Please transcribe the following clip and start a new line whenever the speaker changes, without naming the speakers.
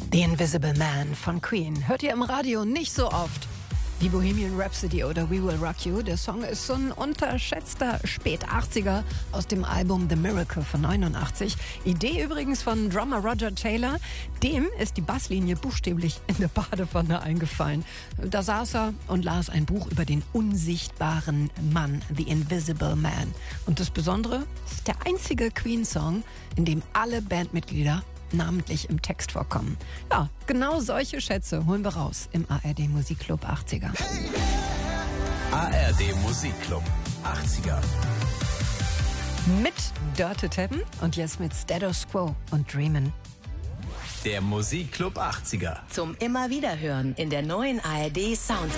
The Invisible Man von Queen hört ihr im Radio nicht so oft wie Bohemian Rhapsody oder We Will Rock You. Der Song ist so ein unterschätzter Spät-80er aus dem Album The Miracle von 89. Idee übrigens von Drummer Roger Taylor. Dem ist die Basslinie buchstäblich in der Badewanne eingefallen. Da saß er und las ein Buch über den unsichtbaren Mann, The Invisible Man. Und das Besondere, es ist der einzige Queen-Song, in dem alle Bandmitglieder namentlich im Text vorkommen. Ja, genau solche Schätze holen wir raus im ARD Musikclub 80er.
ARD Musikclub 80er.
Mit Dörte Teppen und jetzt mit Status Quo und Dreamin'.
Der Musikclub 80er.
Zum immer wieder hören in der neuen ARD Sounds